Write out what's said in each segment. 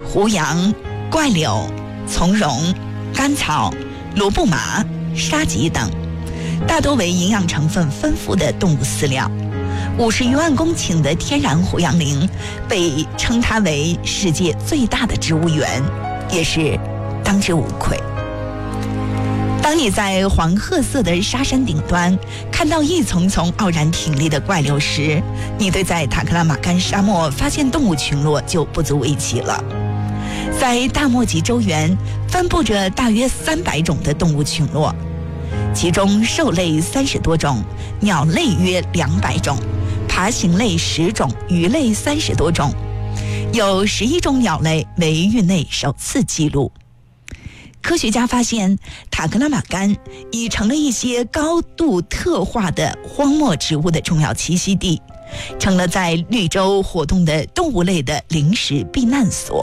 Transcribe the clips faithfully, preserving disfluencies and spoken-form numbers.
胡杨、怪柳、从容、甘草、罗布麻、沙棘等，大多为营养成分丰富的动物饲料。五十余万公顷的天然胡杨林被称它为世界最大的植物园，也是当之无愧。当你在黄褐色的沙山顶端看到一丛丛傲然挺立的怪柳时，你对在塔克拉玛干沙漠发现动物群落就不足为奇了。在大漠及周原分布着大约三百种的动物群落，其中兽类三十多种，鸟类约两百种，爬行类十种，鱼类三十多种，有十一种鸟类为域内首次记录。科学家发现，塔克拉玛干已成了一些高度特化的荒漠植物的重要栖息地，成了在绿洲活动的动物类的临时避难所。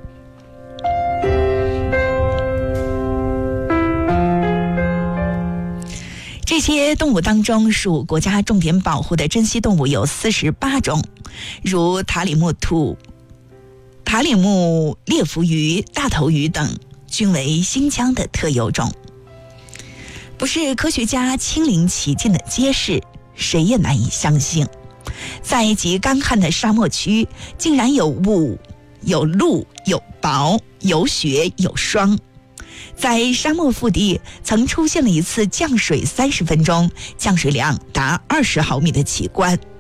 这些动物当中，属国家重点保护的珍稀动物有四十八种，如塔里木兔、塔里木猎蝠鱼、大头鱼等，均为新疆的特有种。不是科学家亲临其境的揭示，谁也难以相信，在极干旱的沙漠区，竟然有雾、有露、有雹、有雪、有霜。在沙漠腹地曾出现了一次降水三十分钟，降水量达二十毫米的奇观。